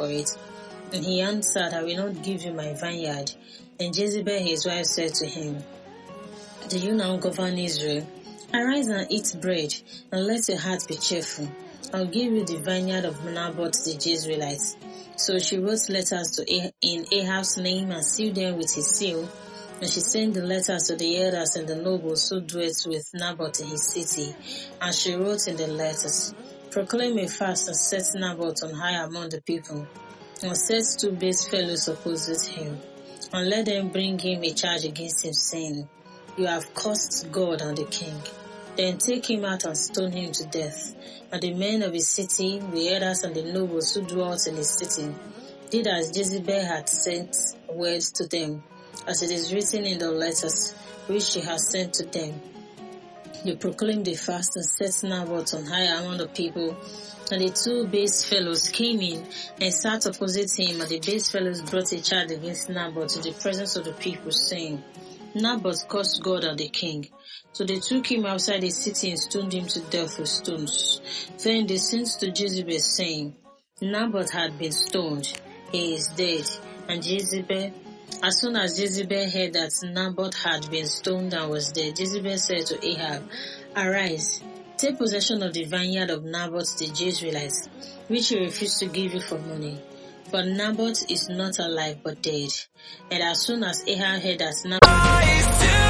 for it? And he answered, I will not give you my vineyard. And Jezebel his wife said to him, do you now govern Israel? Arise and eat bread, and let your heart be cheerful. I'll give you the vineyard of Naboth the Jezreelite. So she wrote letters in Ahab's name and sealed them with his seal. And she sent the letters to the elders and the nobles who dwelt with Naboth in his city. And she wrote in the letters, proclaim a fast and set Naboth on high among the people, and set 2 base fellows opposite him, and let them bring him a charge against him, saying, you have cursed God and the king. Then take him out and stone him to death. And the men of his city, the elders and the nobles who dwelt in his city, did as Jezebel had sent words to them, as it is written in the letters which she has sent to them. They proclaimed the fast and set Naboth on high among the people. And the 2 base fellows came in and sat opposite him, and the base fellows brought a charge against Naboth in the presence of the people, saying, Naboth cursed God and the king. So they took him outside the city and stoned him to death with stones. Then they sent to Jezebel, saying, Naboth had been stoned, he is dead. And as soon as Jezebel heard that Naboth had been stoned and was dead, Jezebel said to Ahab, arise, take possession of the vineyard of Naboth the Jezreelite, which he refused to give you for money. For Naboth is not alive but dead. And as soon as Ahab heard that Naboth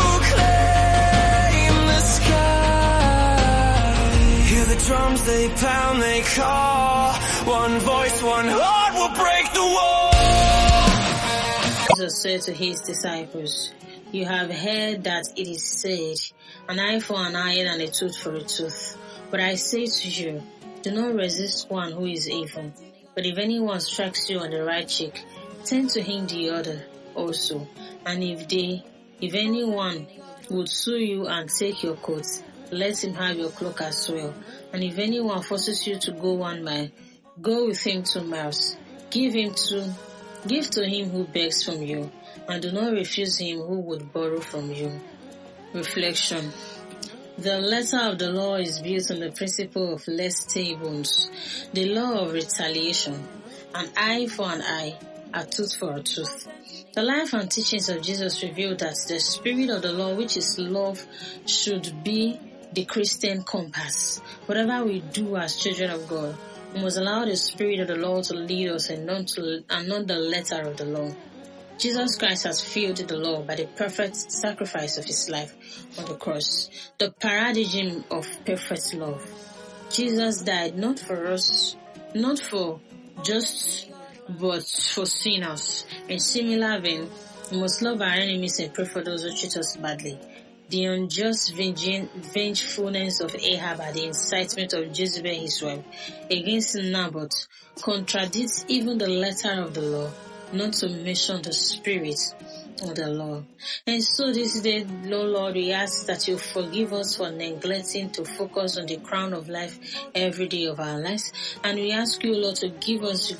the drums they pound, they call. One voice, one heart will break the wall. Jesus said to his disciples, you have heard that it is said, an eye for an eye and a tooth for a tooth. But I say to you, do not resist one who is evil. But if anyone strikes you on the right cheek, turn to him the other also. And if anyone would sue you and take your coat, let him have your cloak as well. And if anyone forces you to go 1 mile, go with him 2 miles. Give to him who begs from you, and do not refuse him who would borrow from you. Reflection. The letter of the law is built on the principle of less tables, the law of retaliation, an eye for an eye, a tooth for a tooth. The life and teachings of Jesus reveal that the spirit of the law, which is love, should be the Christian compass. Whatever we do as children of God, we must allow the spirit of the law to lead us and not the letter of the law. Jesus Christ has fulfilled the law by the perfect sacrifice of his life on the cross, the paradigm of perfect love. Jesus died not for us, not for just, but for sinners. In similar vein, we must love our enemies and pray for those who treat us badly. The unjust vengefulness of Ahab at the incitement of Jezebel his wife against Naboth contradicts even the letter of the law, not to mention the spirit of the law. And so this day, Lord, we ask that you forgive us for neglecting to focus on the crown of life every day of our lives. And we ask you, Lord, to give us the